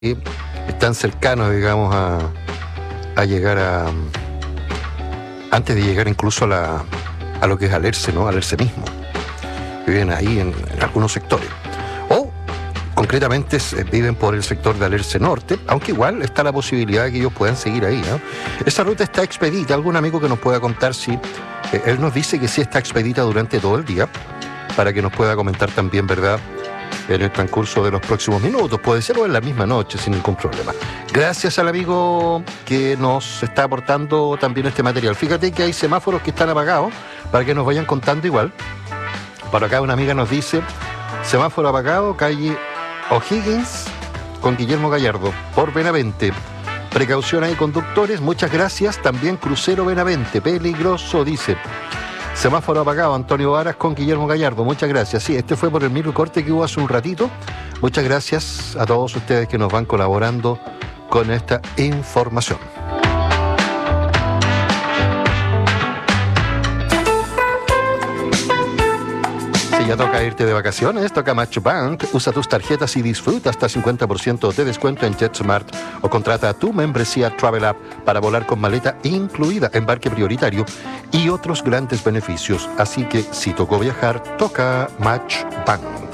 que están cercanos, digamos, a llegar antes de llegar incluso a lo que es Alerce, ¿no? Alerce mismo. Viven ahí en algunos sectores. O, concretamente, viven por el sector de Alerce Norte, aunque igual está la posibilidad de que ellos puedan seguir ahí, ¿no? Esa ruta está expedita. ¿Algún amigo que nos pueda contar si... él nos dice que sí está expedita durante todo el día, para que nos pueda comentar también, ¿verdad?, en el transcurso de los próximos minutos, puede ser o en la misma noche, sin ningún problema. Gracias al amigo que nos está aportando también este material. Fíjate que hay semáforos que están apagados, para que nos vayan contando igual. Por acá una amiga nos dice, semáforo apagado, calle O'Higgins con Guillermo Gallardo, por Benavente. Precaución ahí, conductores, muchas gracias. También crucero Benavente, peligroso, dice. Semáforo apagado, Antonio Varas con Guillermo Gallardo, muchas gracias. Sí, este fue por el mismo corte que hubo hace un ratito. Muchas gracias a todos ustedes que nos van colaborando con esta información. Si ya toca irte de vacaciones, toca Match Bank. Usa tus tarjetas y disfruta hasta 50% de descuento en JetSmart o contrata tu membresía Travel App para volar con maleta incluida, embarque prioritario y otros grandes beneficios. Así que si tocó viajar, toca Match Bank.